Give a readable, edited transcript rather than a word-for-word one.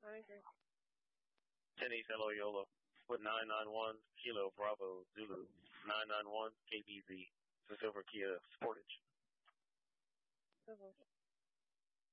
I agree. 10 East Loyola with 991 Kilo Bravo Zulu 991 KBZ. It's a silver Kia Sportage. Silver.